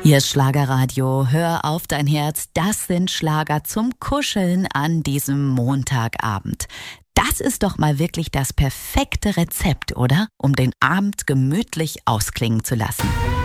Hier ist Schlagerradio, hör auf dein Herz, das sind Schlager zum Kuscheln an diesem Montagabend. Das ist doch mal wirklich das perfekte Rezept, oder? Um den Abend gemütlich ausklingen zu lassen.